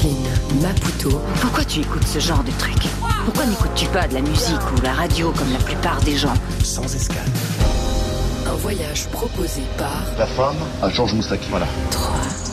Jacqueline Maputo. Pourquoi tu écoutes ce genre de truc? Pourquoi n'écoutes-tu pas de la musique ou la radio comme la plupart des gens? Sans escale. Un voyage proposé par La femme à Georges Moustaki. Voilà. 3.